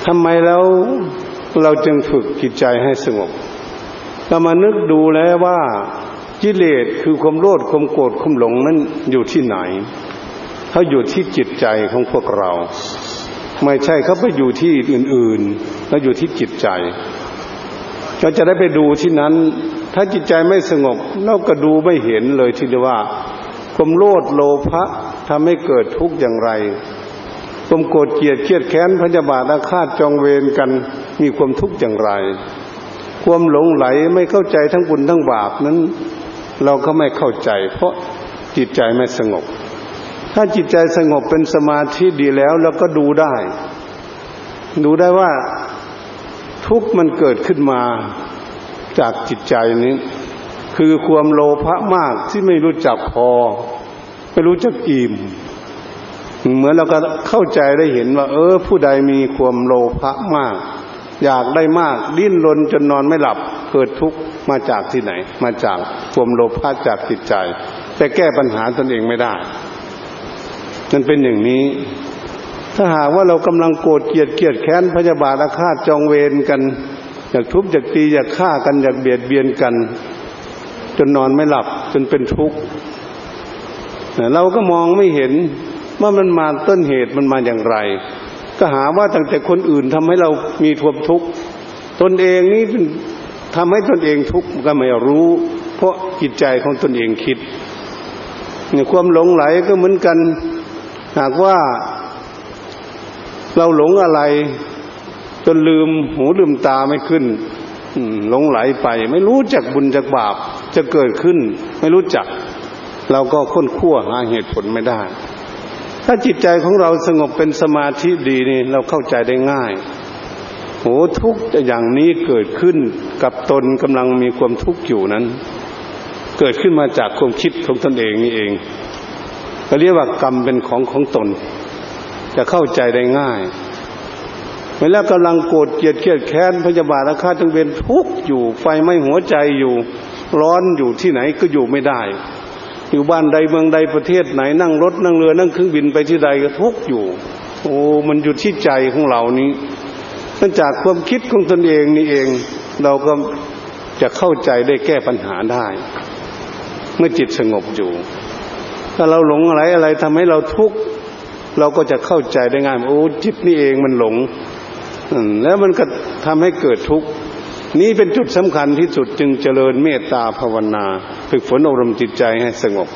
ทำไมแล้วเราจึงฝึกจิตใจให้สงบเรามานึกดูแล้วว่ากิเลสคือความโลภความโกรธความหลงนั้นอยู่ที่ไหนเขาอยู่ที่จิตใจของพวกเราไม่ใช่เขาไปอยู่ที่อื่นๆแล้วอยู่ที่จิตใจเราจะได้ไปดูที่นั้นถ้าจิตใจไม่สงบเราก็ดูไม่เห็นเลยทีเดียวว่าความโลภโลภะทำให้เกิดทุกข์อย่างไรความโกรธเกลียดเครียดแค้นพยาบาทอาฆาตจองเวรกันมีความทุกข์อย่างไรความหลงไหลไม่เข้าใจทั้งบุญทั้งบาปนั้นเราก็ไม่เข้าใจเพราะจิตใจไม่สงบถ้าจิตใจสงบเป็นสมาธิดีแล้วเราก็ดูได้ว่าทุกข์มันเกิดขึ้นมาจากจิตใจนี้คือความโลภะมากที่ไม่รู้จักพอไม่รู้จักอิ่มเหมือนเราก็เข้าใจได้เห็นว่าผู้ใดมีความโลภะมากอยากได้มากดิ้นรนจนนอนไม่หลับเกิดทุกข์มาจากที่ไหนมาจากความโลภะจากจิตใจแต่แก้ปัญหาตนเองไม่ได้มันเป็นอย่างนี้ถ้าหากว่าเรากำลังโกรธเกลียดแค้นพยาบาทอาฆาตจองเวรกันอยากทุบอยากตีอยากฆ่ากันอยากเบียดเบียนกันจนนอนไม่หลับจนเป็นทุกข์เราก็มองไม่เห็นว่ามันมาต้นเหตุมันมาอย่างไรก็หาว่าตั้งแต่คนอื่นทำให้เรามีความทุกข์ตนเองนี่ทำให้ตนเองทุกข์ก็ไม่รู้เพราะจิตใจของตนเองคิดเนี่ยความหลงไหลก็เหมือนกันหากว่าเราหลงอะไรจนลืมหูลืมตาไม่ขึ้นหลงไหลไปไม่รู้จักบุญจักบาปจะเกิดขึ้นไม่รู้จักเราก็ค้นคว้าหาเหตุผลไม่ได้ถ้าจิตใจของเราสงบเป็นสมาธิดีนี่เราเข้าใจได้ง่ายทุกข์อย่างนี้เกิดขึ้นกับตนกำลังมีความทุกข์อยู่นั้นเกิดขึ้นมาจากความคิดของตนเองนี่เองเขาเรียกว่ากรรมเป็นของตนจะเข้าใจได้ง่ายเวลากำลังโกรธเกลียดเครียดแค้นพยาบาทอาฆาตจองเวรทุกข์อยู่ไฟไหม้หัวใจอยู่ร้อนอยู่ที่ไหนก็อยู่ไม่ได้อยู่บ้านใดเมืองใดประเทศไหนนั่งรถนั่งเรือนั่งเครื่องบินไปที่ใดก็ทุกข์อยู่มันอยู่ที่ใจของเรานี้เนื่องจากความคิดของตนเองนี่เองเราก็จะเข้าใจได้แก้ปัญหาได้เมื่อจิตสงบอยู่ถ้าเราหลงอะไรทำให้เราทุกข์เราก็จะเข้าใจได้ง่ายจิตนี่เองมันหลงแล้วมันก็ทำให้เกิดทุกข์นี้เป็นจุดสำคัญที่สุดจึงเจริญเมตตาภาวนาฝึกฝนอบรมจิตใจให้สงบ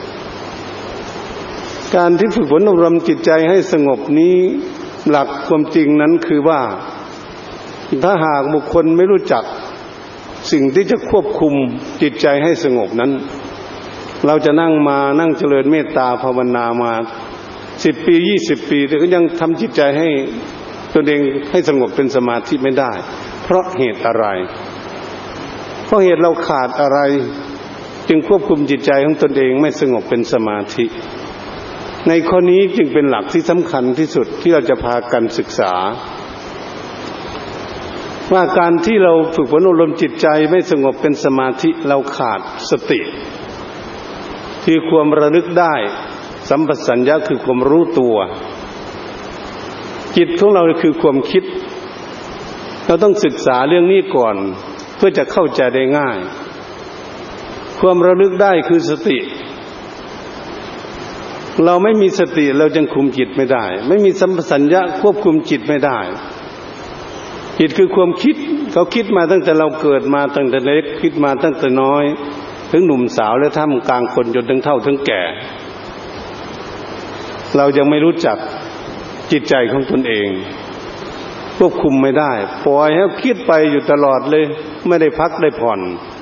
การที่ฝึกฝนอบรมจิตใจให้สงบนี้หลักความจริงนั้นคือว่าถ้าหากบุคคลไม่รู้จักสิ่งที่จะควบคุมจิตใจให้สงบนั้นเราจะนั่งเจริญเมตตาภาวนามา10 ปี20 ปีแต่ก็ยังทำจิตใจให้ตนเองให้สงบเป็นสมาธิไม่ได้เพราะเหตุอะไรเพราะเหตุเราขาดอะไรจึงควบคุมจิตใจของตนเองไม่สงบเป็นสมาธิในข้อนี้จึงเป็นหลักที่สำคัญที่สุดที่เราจะพากันศึกษาว่าการที่เราฝึกฝนอบรมจิตใจไม่สงบเป็นสมาธิเราขาดสติคือความระลึกได้สัมปชัญญะคือความรู้ตัวจิตของเราคือความคิดเราต้องศึกษาเรื่องนี้ก่อนเพื่อจะเข้าใจได้ง่ายความระลึกได้คือสติเราไม่มีสติเราจึงคุมจิตไม่ได้ไม่มีสัมปชัญญะควบคุมจิตไม่ได้จิตคือความคิดเขาคิดมาตั้งแต่เราเกิดมาตั้งแต่เล็กคิดมาตั้งแต่น้อยถึงหนุ่มสาวและท่ามกลางคนจนถึงเฒ่าถึงแก่เรายังไม่รู้จักจิตใจของตนเองควบคุมไม่ได้ปล่อยให้คิดไปอยู่ตลอดเลยไม่ได้พักได้ผ่อน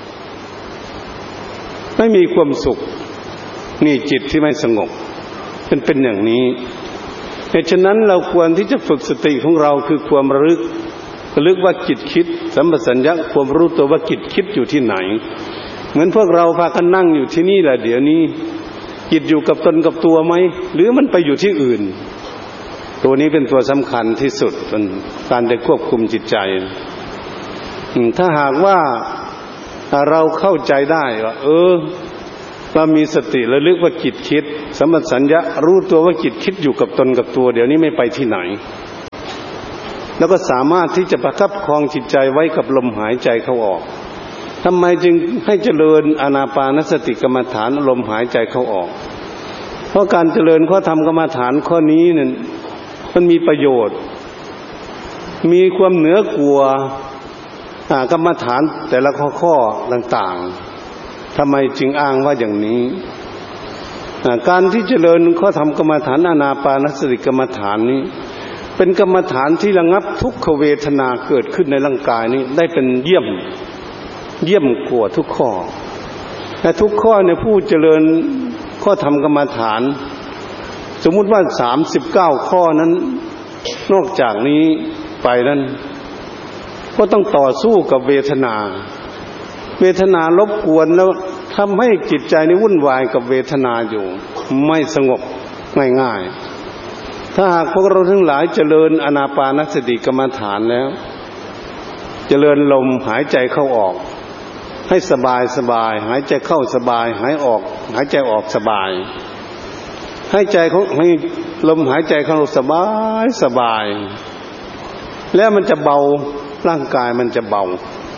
ไม่มีความสุขนี่จิตที่ไม่สงบเป็นอย่างนี้เหตุฉะนั้นเราควรที่จะฝึกสติของเราคือความระลึกว่าจิตคิดสัมปชัญญะความรู้ตัวว่าจิตคิดอยู่ที่ไหนเหมือนพวกเราพากันนั่งอยู่ที่นี่แหละเดี๋ยวนี้จิตอยู่กับตนกับตัวไหมหรือมันไปอยู่ที่อื่นตัวนี้เป็นตัวสำคัญที่สุดเป็นการได้ควบคุมจิตใจถ้าหากว่าเราเข้าใจได้ว่าเรามีสติระลึกว่าจิตคิดสัมปชัญญะรู้ตัวว่าจิตคิดอยู่กับตนกับตัวเดี๋ยวนี้ไม่ไปที่ไหนแล้วก็สามารถที่จะประคับครองจิตใจไว้กับลมหายใจเข้าออกทำไมจึงให้เจริญอานาปานสติกรรมฐานลมหายใจเข้าออกเพราะการเจริญข้อธรรมกรรมฐานข้อนี้นั้นมันมีประโยชน์มีความเหนือกว่ากรรมฐานแต่ละข้อต่างๆทำไมจึงอ้างว่าอย่างนี้การที่เจริญข้อธรรมกรรมฐานอานาปานสติกรรมฐานนี้เป็นกรรมฐานที่ระงับทุกขเวทนาเกิดขึ้นในร่างกายนี้ได้เป็นเยี่ยมกว่าทุกข้อและทุกข้อในผู้เจริญข้อธรรมกรรมฐานสมมุติว่า39ข้อนั้นนอกจากนี้ไปนั้นก็ต้องต่อสู้กับเวทนารบกวนแล้วทำให้จิตใจนี้วุ่นวายกับเวทนาอยู่ไม่สงบง่ายๆถ้าหากพวกเราทั้งหลายเจริญอานาปานสติกรรมฐานแล้วเจริญลมหายใจเข้าออกให้สบายหายใจเข้าสบายหายใจออกสบายให้ลมหายใจเข้าสบายแล้วมันจะเบาร่างกายมันจะเบา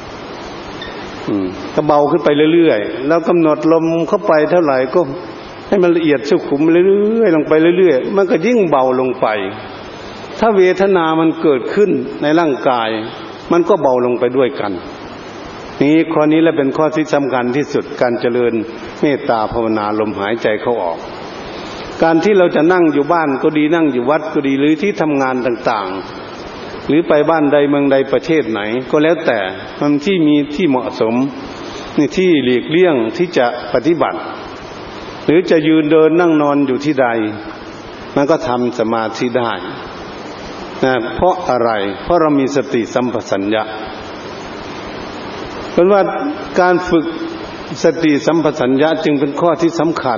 ก็เบาขึ้นไปเรื่อยๆแล้วกำหนดลมเข้าไปเท่าไหร่ก็ให้มันละเอียดสุขุมเรื่อยๆลงไปเรื่อยๆมันก็ยิ่งเบาลงไปถ้าเวทนามันเกิดขึ้นในร่างกายมันก็เบาลงไปด้วยกันนี้ข้อนี้แหละเป็นข้อที่สำคัญที่สุดการเจริญเมตตาภาวนาลมหายใจเข้าออกการที่เราจะนั่งอยู่บ้านก็ดีนั่งอยู่วัดก็ดีหรือที่ทำงานต่างๆหรือไปบ้านใดเมืองใดประเทศไหนก็แล้วแต่มันที่มีที่เหมาะสมที่หลีกเลี่ยงที่จะปฏิบัติหรือจะยืนเดินนั่งนอนอยู่ที่ใดมันก็ทำสมาธิได้นะเพราะอะไรเพราะเรามีสติสัมปชัญญะเพราะว่าการฝึกสติสัมปชัญญะจึงเป็นข้อที่สำคัญ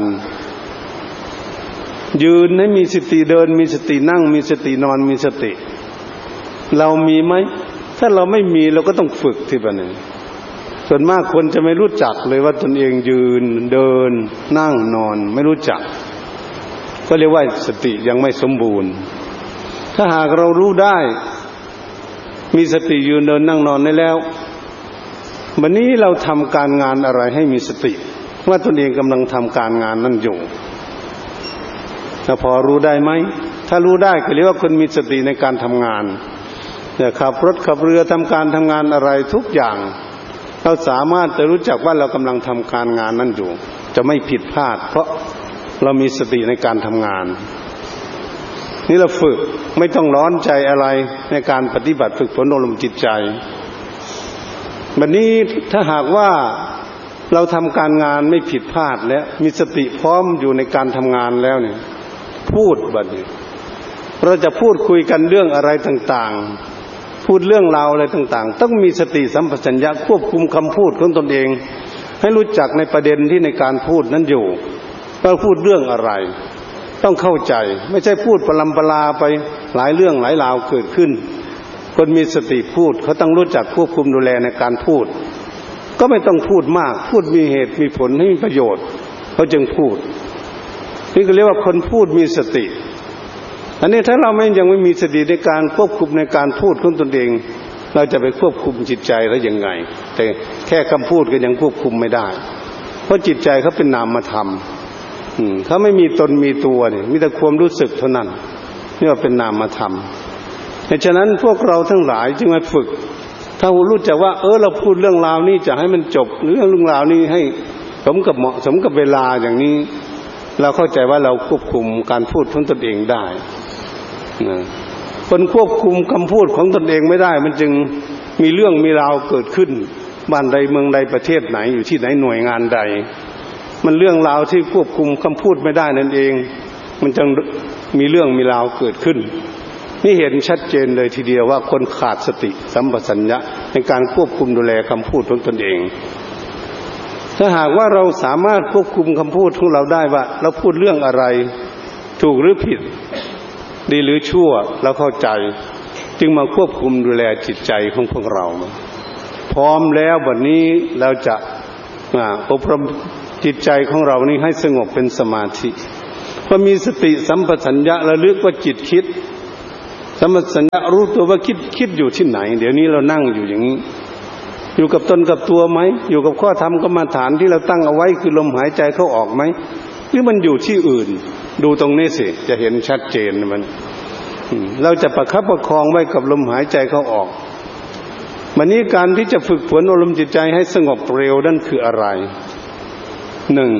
ยืนให้มีสติเดินมีสตินั่งมีสตินอนมีสติเรามีไหมถ้าเราไม่มีเราก็ต้องฝึกที่บ้านส่วนมากคนจะไม่รู้จักเลยว่าตนเองยืนเดินนั่งนอนไม่รู้จักก็เรียกว่าสติยังไม่สมบูรณ์ถ้าหากเรารู้ได้มีสติยืนเดินนั่งนอนได้แล้ววันนี้เราทำการงานอะไรให้มีสติว่าตนเองกำลังทำการงานนั้นอยู่แล้วพอรู้ได้ไหมถ้ารู้ได้ก็เรียกว่าคนมีสติในการทำงานจะขับรถขับเรือทำการทำงานอะไรทุกอย่างเราสามารถจะรู้จักว่าเรากำลังทำการงานนั้นอยู่จะไม่ผิดพลาดเพราะเรามีสติในการทำงานนี่เราฝึกไม่ต้องร้อนใจอะไรในการปฏิบัติฝึกฝนอบรมจิตใจวันนี้ถ้าหากว่าเราทำการงานไม่ผิดพลาดแล้วมีสติพร้อมอยู่ในการทำงานแล้วเนี่ยพูดบัดนี้เราจะพูดคุยกันเรื่องอะไรต่างๆพูดเรื่องราวอะไรต่างๆต้องมีสติสัมปชัญญะควบคุมคำพูดของตนเองให้รู้จักในประเด็นที่ในการพูดนั้นอยู่ว่าพูดเรื่องอะไรต้องเข้าใจไม่ใช่พูดปลัมปลาไปหลายเรื่องหลายราวเกิดขึ้นคนมีสติพูดเขาต้องรู้จักควบคุมดูแลในการพูดก็ไม่ต้องพูดมากพูดมีเหตุมีผลให้มีประโยชน์เขาจึงพูดนี่ก็เรียกว่าคนพูดมีสติอันนี้ถ้าเรายังไม่มีสติในการควบคุมในการพูดของตนเองเราจะไปควบคุมจิตใจแล้วยังไงแต่แค่คำพูดก็ยังควบคุมไม่ได้เพราะจิตใจเขาเป็นนามธรรมเขาไม่มีตนมีตัวเนี่ยมีแต่ความรู้สึกเท่านั้นนี่ว่าเป็นนามธรรมดังนั้นพวกเราทั้งหลายจึงมาฝึกถ้ารู้จักว่าเราพูดเรื่องราวนี้จะให้มันจบหรือเรื่องราวนี้ให้สมกับเหมาะสมกับเวลาอย่างนี้เราเข้าใจว่าเราควบคุมการพูดของตนเองได้คนควบคุมคำพูดของตนเองไม่ได้มันจึงมีเรื่องมีราวเกิดขึ้นบ้านใดเมืองใดประเทศไหนอยู่ที่ไหนหน่วยงานใดมันเรื่องราวที่ควบคุมคำพูดไม่ได้นั่นเองมันจึงมีเรื่องมีราวเกิดขึ้นนี่เห็นชัดเจนเลยทีเดียวว่าคนขาดสติสัมปชัญญะในการควบคุมดูแลคำพูดของตนเองถ้าหากว่าเราสามารถควบคุมคำพูดของเราได้ว่าเราพูดเรื่องอะไรถูกหรือผิดดีหรือชั่วเราเข้าใจจึงมาควบคุมดูแลจิตใจของพวกเราพร้อมแล้ววันนี้เราจะอบรมจิตใจของเรานี้ให้สงบเป็นสมาธิพอมีสติสัมปชัญญะระลึกว่าจิตคิดสสัมปชัญญะรู้ตัวว่าคิดอยู่ที่ไหนเดี๋ยวนี้เรานั่งอยู่อย่างนี้อยู่กับตนกับตัวไหมอยู่กับข้อธรรมกรรมฐานที่เราตั้งเอาไว้คือลมหายใจเข้าออกไหมหรือมันอยู่ที่อื่นดูตรงนี้สิจะเห็นชัดเจนมันเราจะประคับประคองไว้กับลมหายใจเข้าออกวันนี้การที่จะฝึกฝนอารมณ์จิตใจให้สงบเร็วนั่นคืออะไรหนึ่ง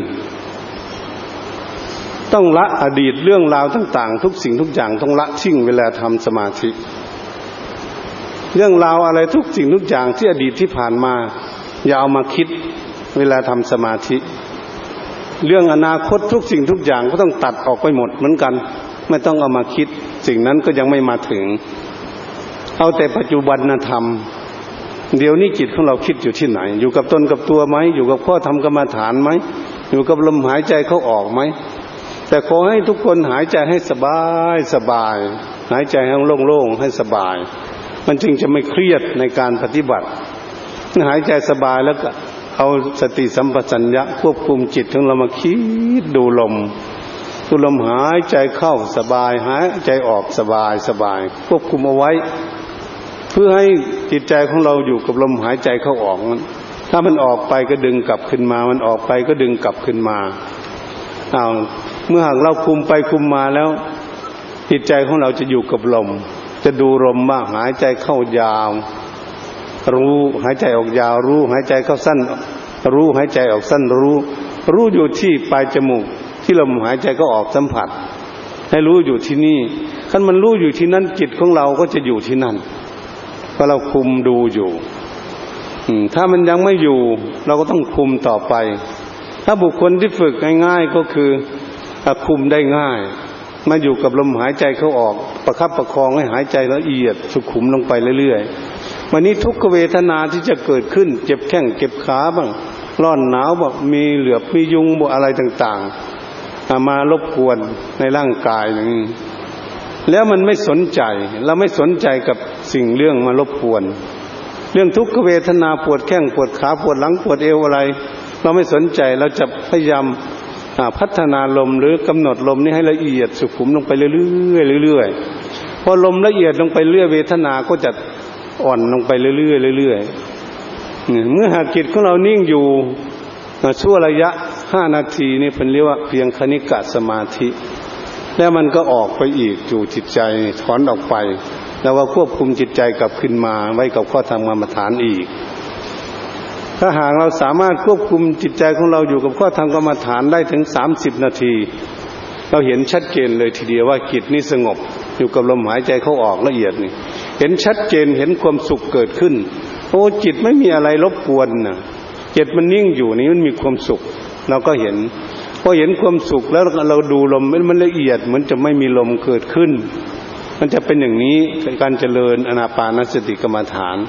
ต้องละอดีตเรื่องราวต่างๆทุกสิ่งทุกอย่างต้องละทิ้งเวลาทำสมาธิเรื่องราวอะไรทุกสิ่งทุกอย่างที่อดีตที่ผ่านมาอย่าเอามาคิดเวลาทำสมาธิเรื่องอนาคตทุกสิ่งทุกอย่างก็ต้องตัดออกไปหมดเหมือนกันไม่ต้องเอามาคิดสิ่งนั้นก็ยังไม่มาถึงเอาแต่ปัจจุบันธรรมเดี๋ยวนี้จิตของเราคิดอยู่ที่ไหนอยู่กับตนกับตัวไหมอยู่กับข้อธรรมกรรมฐานไหมอยู่กับลมหายใจเข้าออกไหมแต่ขอให้ทุกคนหายใจให้สบายสบายหายใจให้โล่งๆให้สบายมันจึงจะไม่เครียดในการปฏิบัติหายใจสบายแล้วก็เอาสติสัมปชัญญะควบคุมจิตของเรามาคิดดูลมหายใจเข้าสบายหายใจออกสบายควบคุมเอาไว้เพื่อให้จิตใจของเราอยู่กับลมหายใจเข้าออกถ้ามันออกไปก็ดึงกลับขึ้นมามันออกไปก็ดึงกลับขึ้นมาเมื่อหากเราคุมไปคุมมาแล้วจิตใจของเราจะอยู่กับลมจะดูลมว่าหายใจเข้ายาวรู้หายใจออกยาวรู้หายใจเข้าสั้นรู้หายใจออกสั้นรู้อยู่ที่ปลายจมูกที่ลมหายใจก็ออกสัมผัสให้รู้อยู่ที่นี่คันมันรู้อยู่ที่นั่นจิตของเราก็จะอยู่ที่นั่นเพราะเราคุมดูอยู่ถ้ามันยังไม่อยู่เราก็ต้องคุมต่อไปถ้าบุคคลที่ฝึกง่ายๆก็คือคุมได้ง่ายมาอยู่กับลมหายใจเข้าออกประคับประคองให้หายใจละเอียดสุขุมลงไปเรื่อยๆวันนี้ทุกขเวทนาที่จะเกิดขึ้นเจ็บแข้งเจ็บขาบ้างร้อนหนาวบ้างมีเหลือบมียุงบ้างอะไรต่างๆมารบกวนในร่างกายนึงแล้วมันไม่สนใจเราไม่สนใจกับสิ่งเรื่องมารบกวนเรื่องทุกขเวทนาปวดแข้งปวดขาปวดหลังปวดเอวอะไรเราไม่สนใจเราจะพยายามพัฒนาลมหรือกำหนดลมนี้ให้ละเอียดสุขุมลงไปเรื่อยๆพอลมละเอียดลงไปเรื่อยเวทนาก็จะอ่อนลงไปเรื่อยๆเมื่อหากจิตของเรานิ่งอยู่ชั่วระยะ5 นาทีนี่เป็นเรียกว่าเพียงคณิกะสมาธิแล้วมันก็ออกไปอีกอยู่จิตใจถอนออกไปแล้วว่าควบคุมจิตใจกลับขึ้นมาไว้กับข้อธรรมกรรมฐานอีกถ้าหากเราสามารถควบคุมจิตใจของเราอยู่กับข้อธรรมกรรมฐานได้ถึง30 นาทีเราเห็นชัดเจนเลยทีเดียวว่าจิตนี้สงบอยู่กับลมหายใจเข้าออกละเอียดนี่เห็นชัดเจนเห็นความสุขเกิดขึ้นโอ้จิตไม่มีอะไรรบกวนนะจิตมันนิ่งอยู่นี่มันมีความสุขเราก็เห็นพอเห็นความสุขแล้วเราดูลมมันละเอียดเหมือนจะไม่มีลมเกิดขึ้นมันจะเป็นอย่างนี้การเจริญอานาปานสติกรรมฐาน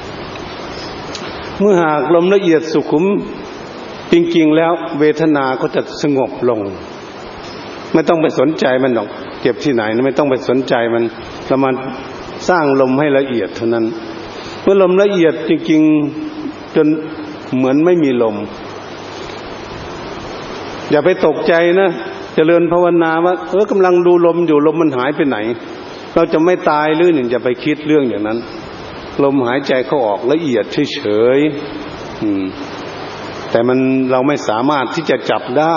เมื่อหากลมละเอียดสุขุมจริงๆแล้วเวทนาก็จะสงบลงไม่ต้องไปสนใจมันหรอกเจ็บที่ไหนไม่ต้องไปสนใจมันเรามาสร้างลมให้ละเอียดเท่านั้นเมื่อลมละเอียดจริงๆจนเหมือนไม่มีลมอย่าไปตกใจนะเจริญภาวนาว่ากำลังดูลมอยู่ลมมันหายไปไหนเราจะไม่ตายหรือหนึ่งอย่าไปคิดเรื่องอย่างนั้นลมหายใจเข้าออกละเอียดเฉยๆแต่เราไม่สามารถที่จะจับได้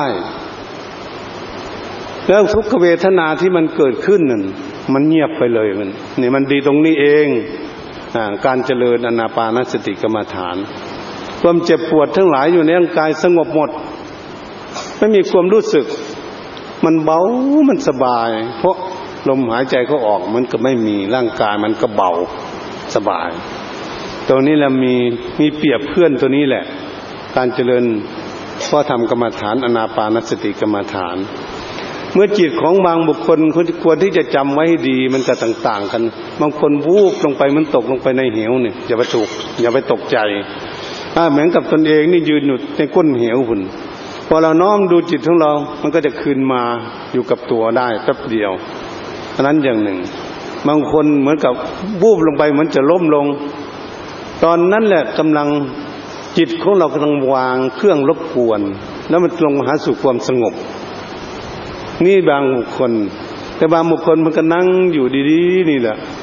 แล้วทุกขเวทนาที่มันเกิดขึ้นนั่นมันเงียบไปเลยมันดีตรงนี้เองการเจริญอานาปานสติกรรมฐานความเจ็บปวดทั้งหลายอยู่ในร่างกายสงบหมดไม่มีความรู้สึกมันเบามันสบายเพราะลมหายใจเข้าออกมันก็ไม่มีร่างกายมันก็เบาสบายตัวนี้แหละมีเปรียบเพื่อนตัวนี้แหละการเจริญข้อธรรมกรรมฐานอานาปานสติกรรมฐานเมื่อจิตของบางบุคคลควรที่จะจำไว้ให้ดีมันจะต่างๆกันบางคนวูบลงไปมันตกลงไปในเหวนี่อย่าไปตกใจเหมือนกับตนเองนี่ยืนอยู่ในก้นเหวหุ่นพอเราน้อมดูจิตของเรามันก็จะคืนมาอยู่กับตัวได้แป๊บเดียวอันนั้นอย่างหนึ่งบางคนเหมือนกับวูบลงไปเหมือนจะล้มลงตอนนั้นแหละกำลังจิตของเรากำลังวางเครื่องรบกวนแล้วมันลงมาหาสู่ความสงบนี่บางคนแต่บางบุคคลมันก็นั่งอยู่ดีๆนี่แหละ